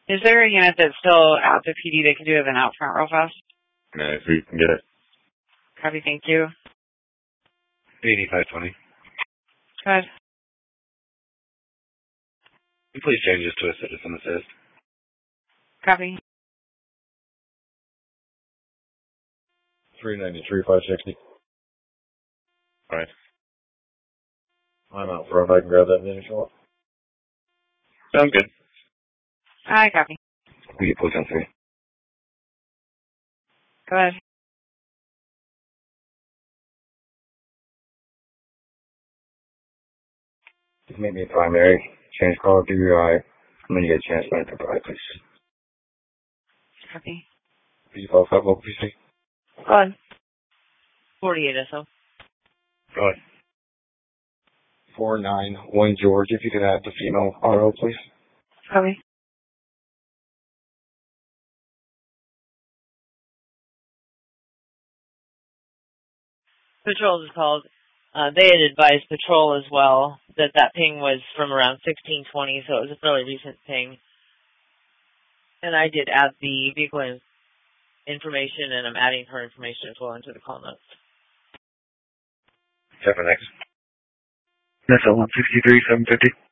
Is there a unit that's still at the PD that can do an out front real fast? No, if we can get it. Copy, thank you. 8520. Go ahead. Please change this to a citizen assist. Copy. 393,560. Alright. I'm out front. I can grab that initial. Sounds good. I copy. We get pulled down 3. Go ahead. Just make me a primary. Change call to UI. And then you get a chance to enterprise, please. Copy. Default level, PC. Go ahead. 48 SO. Go ahead. 491 George, if you could add the female RO, please. Copy. Patrol is called. They had advised Patrol as well that ping was from around 1620, so it was a fairly recent ping. And I did add the vehicle information, and I'm adding her information as well into the call notes. 7X. That's a 163, 750.